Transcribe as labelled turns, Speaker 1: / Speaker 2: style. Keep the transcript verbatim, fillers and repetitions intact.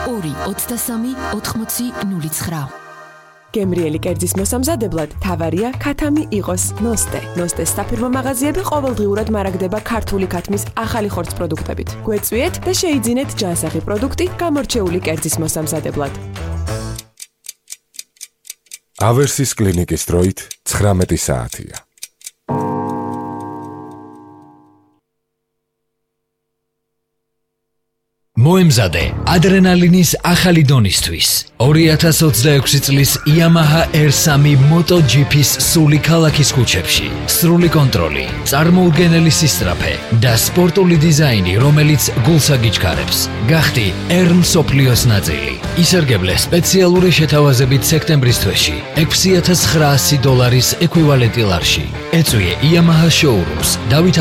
Speaker 1: ორი ოცდასამი ოთხმოცი ნული ცხრა.
Speaker 2: გემრიელი კერძის მოსამზადებლად თავარია ქათამი იყოს ნოსტე. ნოსტეს საფირმო მაღაზიები ყოველდღიურად მარაგდება ქართული ქათმის ახალი ხორცს პროდუქტებით. გვეწვიეთ და შეიძინეთ ჯანსაღი პროდუქტი გამორჩეული კერძის მოსამზადებლად.
Speaker 3: ავერსის კლინიკის დროით ცხრამეტი საათია.
Speaker 4: მოემზადე ადრენალინის ახალი დონისთვის. ორი ათას ოცდაექვსი წლის Yamaha R three MotoGP-ს სული ქალაქის ქუჩებში. სრული კონტროლი, წარმოუდგენელი სისწრაფე და სპორტული დიზაინი, რომელიც გულს აგიჩქარებს. გახდი R მსოფლიოს ნაწილი. ისარგებლე სპეციალური შეთავაზებით სექტემბრის თვეში ექვსი ათას ცხრაასი დოლარის ეკვივალენტი ლარში. ეწვიე Yamaha showrooms. დავით